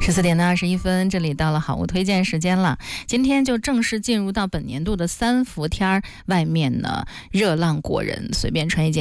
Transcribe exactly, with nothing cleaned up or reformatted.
十四点的二十一分，这里到了好物推荐时间了。今天就正式进入到本年度的三伏天儿，外面呢热浪裹人，随便穿一件